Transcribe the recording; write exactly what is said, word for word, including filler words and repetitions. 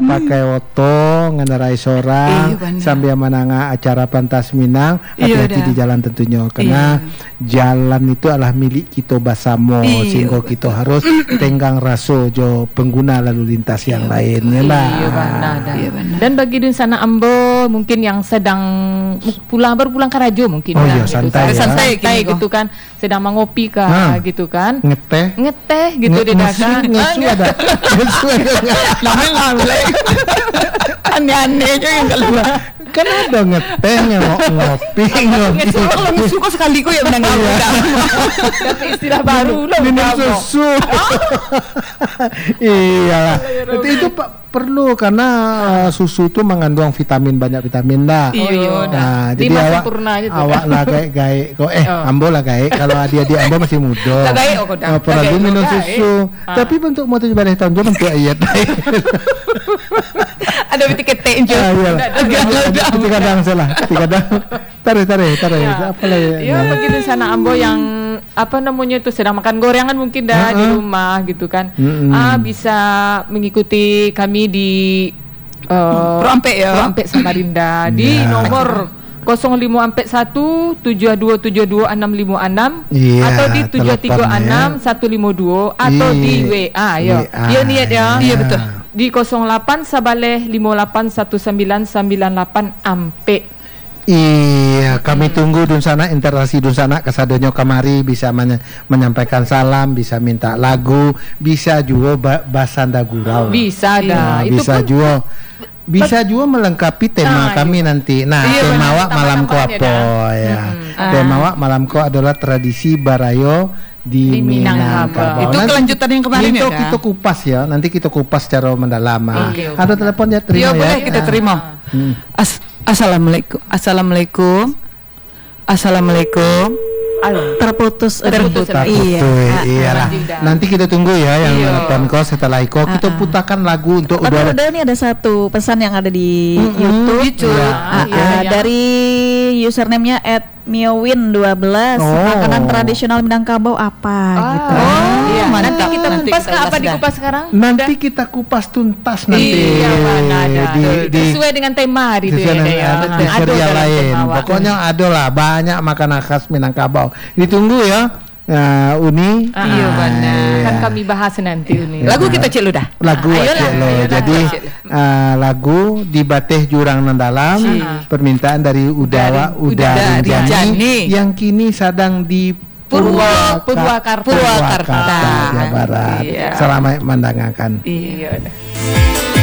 pakai oto ngendarai sorang Iya, sambil menanga acara pentas Minang, hati-hati Iya, di jalan tentunya karena iya. jalan itu adalah milik kita basamo Iya, sehingga kita harus tenggang raso jo pengguna lalu lintas yang iya, lainnya lah. Iya, benar, dan, Iya, benar. dan bagi di sana Ambo mungkin yang sedang pulang baru pulang ke Rajo mungkin Oh, kan, iya, gitu. santai, ya. santai, Gini, gitu kan, sedang mengopi kah Nah. gitu kan, Ngeteh ngeteh gitu Nge- di ngesu, dalam ngesu ada ngesu ada Namanya ngamble. Aneh-aneh aja yang keluar. kan ada ngeteh ngo- ngopi ngopi Kalau ngesu kok sekali kok ya menang tapi istilah baru loh minum Ambo. susu iyalah itu, itu pak perlu karena uh, susu itu mengandung vitamin banyak vitamin dah. Oh iya, Nah, jadi lima awak sempurna aja tuh. awak lah gaek gaek kok eh Oh. Ambo lah gaek kalau dia dia Ambo masih muda. Lah gaek, oh, kodang. Oh, perlu Lah gaek, minum gaek. susu. Ah. Tapi bentuk mau tujuh belas tahun juga bentuk ayat. Ada betik ketek jo. Ah, iya. Ketika kadang salah, ketika kadang tarik tarik tarik. Apa lah ya? Ya begitu sana Ambo yang apa namanya itu sedang makan gorengan mungkin dah di Uh-uh. rumah gitu kan. Mm-mm. Ah bisa mengikuti kami di uh, Pro Ampek ya. Pro Ampek Samarinda di Ya. nomor nol lima empat satu tujuh dua tujuh dua enam lima enam Iya, atau di tujuh tiga enam teleponnya. satu lima dua atau Iya. di W A ya. W A, Dia niat ya. Iya, betul. Di nol delapan sabaleh lima delapan satu sembilan sembilan delapan Ampek. Iya, kami tunggu dun sana interaksi dun sana kesadonyo kamari bisa menye- menyampaikan salam, bisa minta lagu, bisa juga ba- basanda gurau. Bisa Nah, dah. Itu bisa pun juga bisa juga melengkapi tema Nah, kami nanti. Nah, Iya, tema benar, wak malam ko tambah-tambahannya apa dah. ya. Mm-mm. Tema wak malam ko adalah tradisi barayo di, Di Minangkabau. Minangkabau. Itu Nanti kelanjutan yang kemarin itu ya, Kak? kita kupas ya. Nanti kita kupas secara mendalam. Ah, Oke, oke. Ada telepon ya terima Iya, ya. boleh kita Ah. terima. Hmm. As- Assalamualaikum. Assalamualaikum. Assalamualaikum. Aduh. terputus Terputus, aduh. Takut Iya. tuh, Ah, iyalah. Majida. Nanti kita tunggu ya yang Iya. telepon kau setelah iko kita Ah, ah. putarkan lagu untuk Tapi udara. udah nih ada satu pesan yang ada di Mm-mm. YouTube. YouTube. Iya. Ah, Iya, ah, iya. dari username-nya at miowin dua belas. Oh. Makanan tradisional Minangkabau apa gitu. Oh, iya. mantap. Nanti kita Nanti kupas kita kah apa ulas dah. dikupas sekarang? Nanti kita kupas tuntas nanti Iya, mana ada. di, di Sesuai dengan tema hari itu sesuai ya. dengan ya. di Ada serial dalam lain. tema, Wak. Pokoknya ada lah banyak makanan khas Minangkabau. Ditunggu ya. Nah, Uni. Ah, Iya, Ah, benar. iya. Kan kami bahas nanti ini. Ya. Lagu kita cek lu dah. Lagu Ah, aja ayolah, lo. ayolah, Jadi ayolah. uh, lagu di Bateh Jurang Nandalam, Iya. permintaan dari Udawa Dari Udari Udari Jani Jani. yang kini sedang di Purwo- Purwakarta. Purwakarta. Jawa Barat. Iya. Selamat mendengarkan. Iya. Iya.